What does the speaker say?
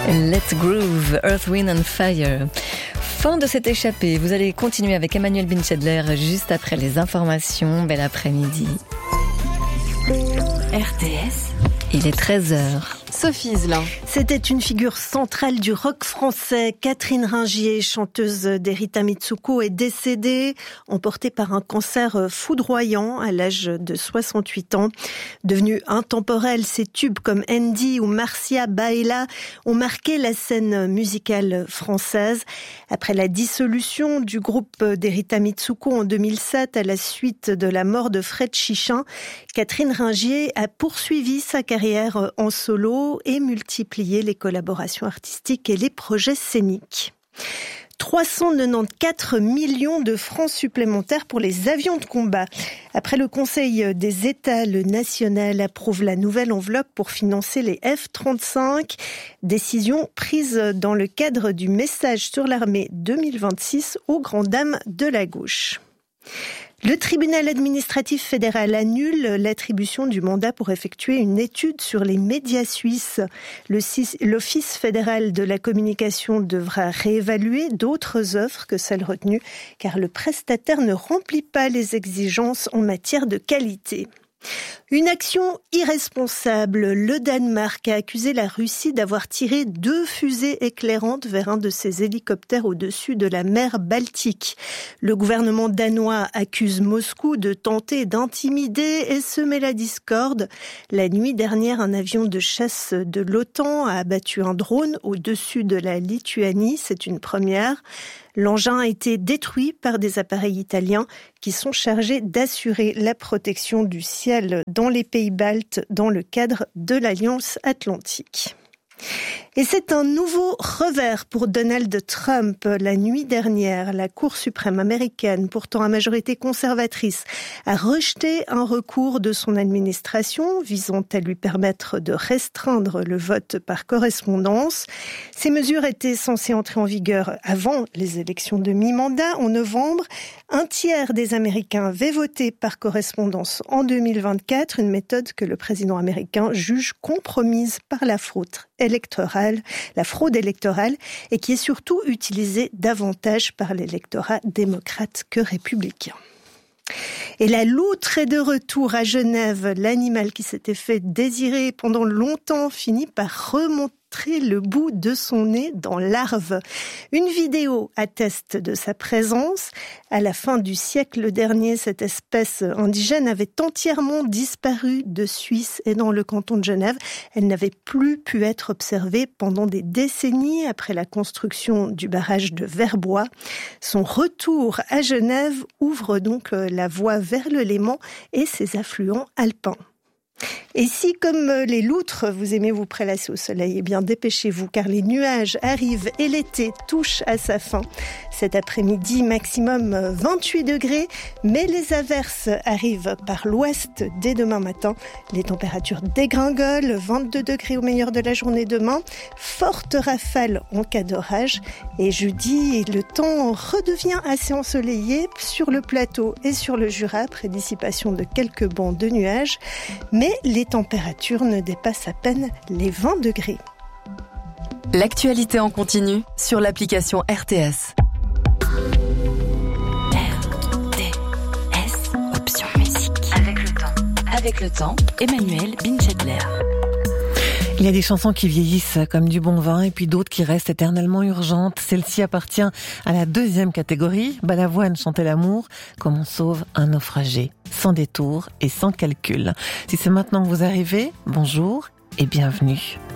Let's Groove, Earth, Wind and Fire. Fin de cette échappée. Vous allez continuer avec Emmanuel Binchedler juste après les informations. Bel après-midi. RTS. Il est 13h. Sophie Iselin. C'était une figure centrale du rock français. Catherine Ringier, chanteuse d'Erita Mitsuko, est décédée, emportée par un cancer foudroyant à l'âge de 68 ans. Devenue intemporelle, ses tubes comme Andy ou Marcia Baella ont marqué la scène musicale française. Après la dissolution du groupe d'Erita Mitsuko en 2007 à la suite de la mort de Fred Chichin, Catherine Ringier a poursuivi sa carrière en solo et multiplié les collaborations artistiques et les projets scéniques. 394 millions de francs supplémentaires pour les avions de combat. Après le Conseil des États, le national approuve la nouvelle enveloppe pour financer les F-35. Décision prise dans le cadre du message sur l'armée 2026 aux grandes dames de la gauche. Le tribunal administratif fédéral annule l'attribution du mandat pour effectuer une étude sur les médias suisses. L'Office fédéral de la communication devra réévaluer d'autres offres que celles retenues, car le prestataire ne remplit pas les exigences en matière de qualité. Une action irresponsable. Le Danemark a accusé la Russie d'avoir tiré 2 fusées éclairantes vers un de ses hélicoptères au-dessus de la mer Baltique. Le gouvernement danois accuse Moscou de tenter d'intimider et semer la discorde. La nuit dernière, un avion de chasse de l'OTAN a abattu un drone au-dessus de la Lituanie. C'est une première. L'engin a été détruit par des appareils italiens qui sont chargés d'assurer la protection du ciel dans les pays baltes dans le cadre de l'Alliance Atlantique. Et c'est un nouveau revers pour Donald Trump. La nuit dernière, la Cour suprême américaine, pourtant à majorité conservatrice, a rejeté un recours de son administration visant à lui permettre de restreindre le vote par correspondance. Ces mesures étaient censées entrer en vigueur avant les élections de mi-mandat en novembre. Un tiers des Américains avaient voté par correspondance en 2024, une méthode que le président américain juge compromise par la fraude électorale et qui est surtout utilisée davantage par l'électorat démocrate que républicain. Et la loutre est de retour à Genève. L'animal qui s'était fait désirer pendant longtemps finit par remonter le bout de son nez dans l'Arve. Une vidéo atteste de sa présence. À la fin du siècle dernier, cette espèce indigène avait entièrement disparu de Suisse et dans le canton de Genève. Elle n'avait plus pu être observée pendant des décennies après la construction du barrage de Verbois. Son retour à Genève ouvre donc la voie vers le Léman et ses affluents alpins. Et si, comme les loutres, vous aimez vous prélasser au soleil, eh bien dépêchez-vous, car les nuages arrivent et l'été touche à sa fin. Cet après-midi, maximum 28 degrés, mais les averses arrivent par l'ouest dès demain matin. Les températures dégringolent, 22 degrés au meilleur de la journée demain, forte rafale en cas d'orage. Et jeudi, le temps redevient assez ensoleillé sur le plateau et sur le Jura, après dissipation de quelques bancs de nuages. Mais les températures ne dépassent à peine les 20 degrés. L'actualité en continu sur l'application RTS. RTS, option musique. Avec le temps, Emmanuel Binchedler. Il y a des chansons qui vieillissent comme du bon vin et puis d'autres qui restent éternellement urgentes. Celle-ci appartient à la 2e catégorie. Balavoine chantait l'amour comme on sauve un naufragé, sans détour et sans calcul. Si c'est maintenant que vous arrivez, bonjour et bienvenue.